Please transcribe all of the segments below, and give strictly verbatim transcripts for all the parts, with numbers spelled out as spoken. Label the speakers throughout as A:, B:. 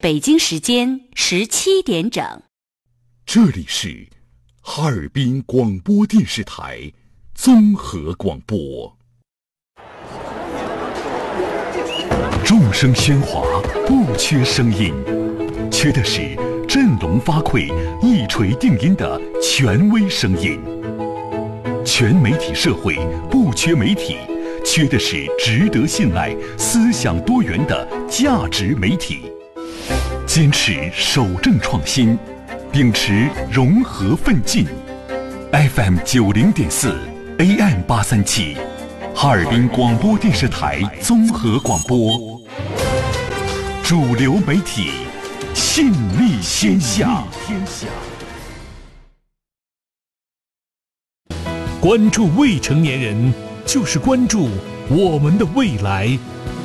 A: 北京时间十七点整。
B: 这里是哈尔滨广播电视台综合广播。众声喧哗，不缺声音，缺的是振聋发聩、一锤定音的权威声音。全媒体社会不缺媒体，缺的是值得信赖、思想多元的价值媒体。坚持守正创新，秉持融合奋进。F M 九零点四 A M 八三七，哈尔滨广播电视台综合广播，主流媒体，信力天下。
C: 关注未成年人，就是关注我们的未来。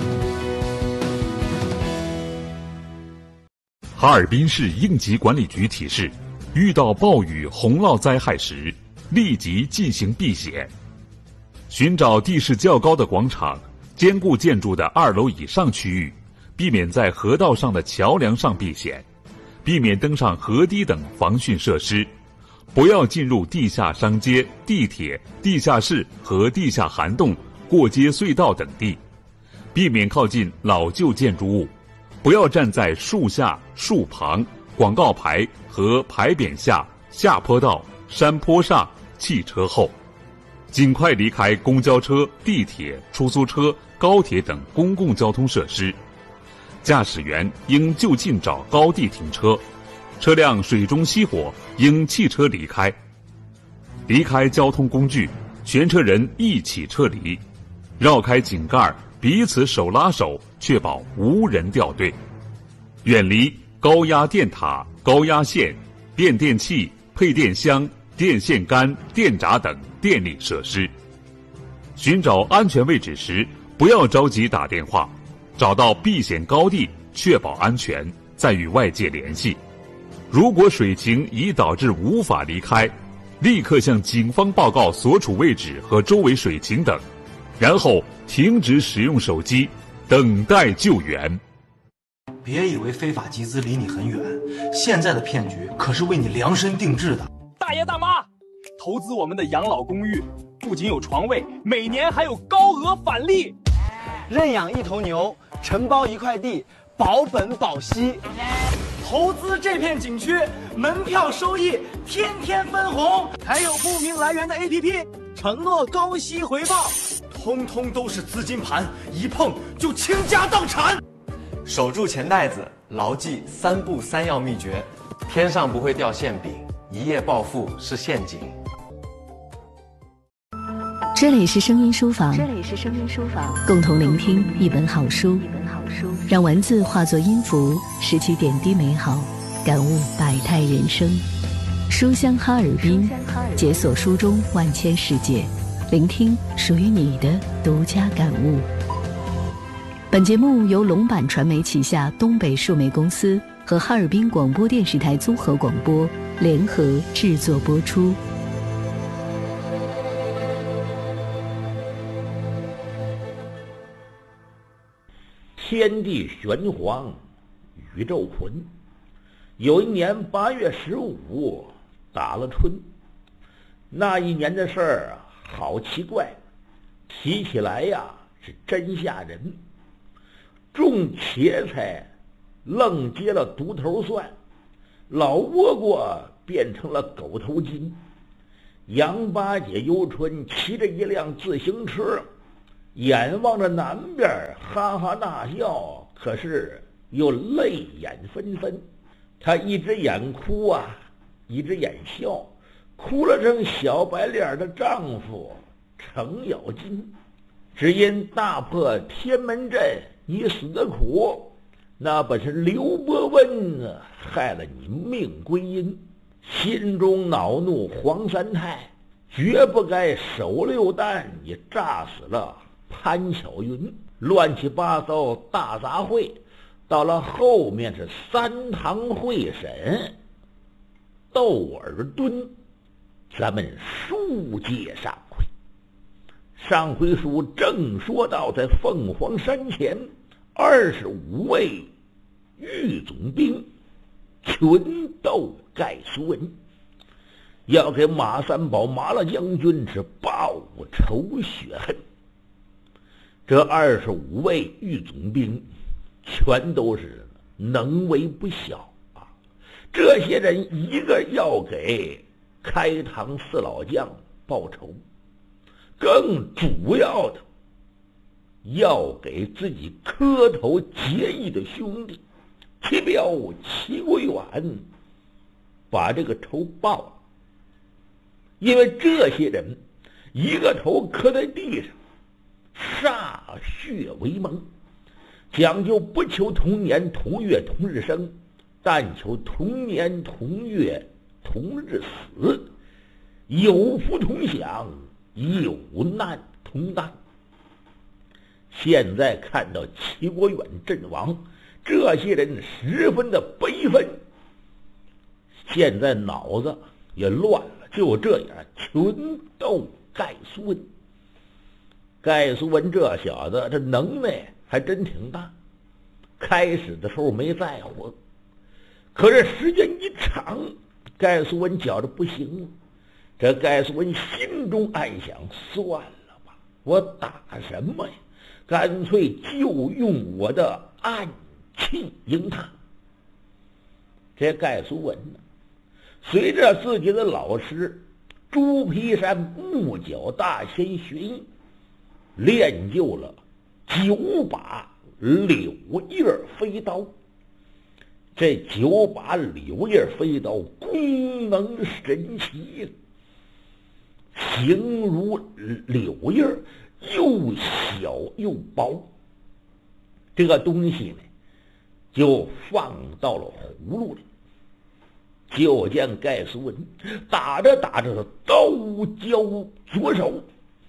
B: 哈尔滨市应急管理局提示：遇到暴雨、洪涝灾害时，立即进行避险。寻找地势较高的广场、坚固建筑的二楼以上区域，避免在河道上的桥梁上避险，避免登上河堤等防汛设施。不要进入地下商街、地铁、地下室和地下涵洞、过街隧道等地，避免靠近老旧建筑物。不要站在树下、树旁、广告牌和牌匾下、下坡道、山坡上、汽车后。尽快离开公交车、地铁、出租车、高铁等公共交通设施。驾驶员应就近找高地停车，车辆水中熄火应弃车离开。离开交通工具，全车人一起撤离，绕开井盖，彼此手拉手，确保无人掉队。远离高压电塔、高压线、变电器、配电箱、电线杆、电闸等电力设施。寻找安全位置时，不要着急打电话，找到避险高地，确保安全，再与外界联系。如果水情已导致无法离开，立刻向警方报告所处位置和周围水情等，然后停止使用手机，等待救援。
D: 别以为非法集资离你很远，现在的骗局可是为你量身定制的。
E: 大爷大妈，投资我们的养老公寓，不仅有床位，每年还有高额返利。
F: 认养一头牛，承包一块地，保本保息。
E: 投资这片景区，门票收益天天分红，还有不明来源的 A P P， 承诺高息回报，通通都是资金盘，一碰就倾家荡产。
F: 守住钱袋子，牢记三不三要秘诀。
G: 天上不会掉馅饼，一夜暴富是陷阱。
A: 这里是声音书房，
H: 这里是声音书房，
A: 共同聆听一本好书，
H: 一本好书，
A: 让文字化作音符，拾起点滴美好，感悟百态人生。书香哈尔滨，解锁书中万千世界，聆听属于你的独家感悟。本节目由龙版传媒旗下东北数媒公司和哈尔滨广播电视台综合广播联合制作播出。
I: 天地玄黄，宇宙浑。有一年八月十五打了春，那一年的事儿啊，好奇怪，提起来呀是真吓人。种茄菜愣结了独头蒜，老倭瓜变成了狗头金。杨八姐游春骑着一辆自行车，眼望着南边，哈哈大笑，可是又泪眼纷纷。她一只眼哭啊，一只眼笑，哭了成小白脸的丈夫程咬金。只因大破天门阵，你死的苦，那本是刘伯温啊，害了你命归阴。心中恼怒黄三太，绝不该手榴弹也炸死了潘巧云。乱七八糟大杂烩，到了后面是三堂会审，窦尔敦。咱们书接上回，上回书正说到，在凤凰山前二十五位狱总兵群斗盖苏文，要给马三宝马老将军是报仇雪恨。这二十五位狱总兵全都是能为不小啊！这些人一个要给开膛四老将报仇，更主要的要给自己磕头结义的兄弟齐彪、齐国远把这个仇报了。因为这些人一个头磕在地上，歃血为盟，讲究不求同年同月同日生，但求同年同月同日死，有福同享，有难同当。现在看到齐国远阵亡，这些人十分的悲愤，现在脑子也乱了，就这样群斗盖苏文。盖苏文这小子这能耐还真挺大，开始的时候没在乎，可是时间一长，盖苏文觉着不行了。这盖苏文心中暗想，算了吧，我打什么呀？干脆就用我的暗器赢他。这盖苏文呢，随着自己的老师朱皮山木角大仙学艺，练就了九把柳叶飞刀。这九把柳叶飞刀功能神奇，形如柳叶，又小又薄。这个东西呢，就放到了葫芦里。就见盖苏文打着打着刀交左手，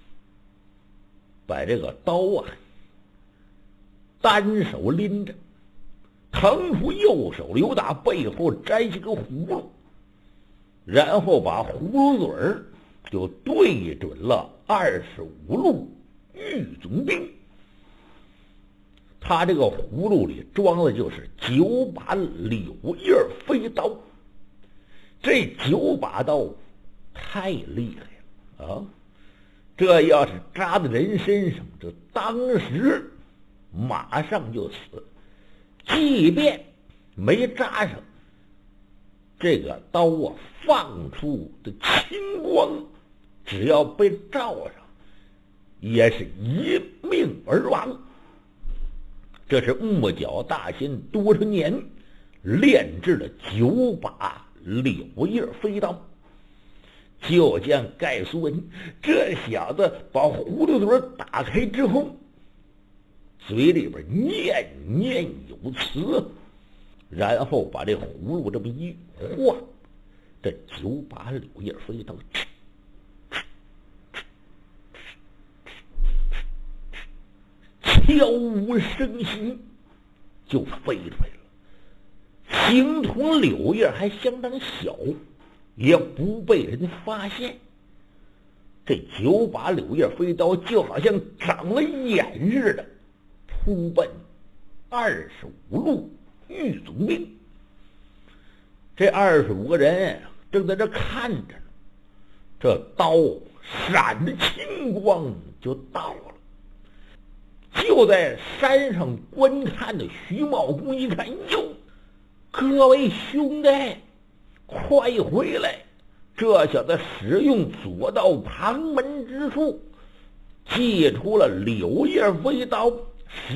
I: 把这个刀啊单手拎着，腾出右手，由打背后摘起个葫芦，然后把葫芦嘴儿就对准了二十五路狱总兵。他这个葫芦里装的就是九把柳叶飞刀。这九把刀太厉害了啊！这要是扎在人身上，这当时马上就死。即便没扎上，这个刀啊放出的青光，只要被照上，也是一命而亡。这是木角大仙多少年炼制的九把柳叶飞刀。就见盖苏文这小子把葫芦嘴打开之后，嘴里边念念有词，然后把这葫芦这么一晃，这九把柳叶飞刀悄无声息就飞出来了。形同柳叶还相当小，也不被人发现。这九把柳叶飞刀就好像长了眼似的，扑奔二十五路狱总兵。这二十五个人正在这看着呢，这刀闪着青光就到了。就在山上观看的徐茂公一看，哟，各位兄弟，快回来！这小子使用左道旁门之术，祭出了柳叶飞刀，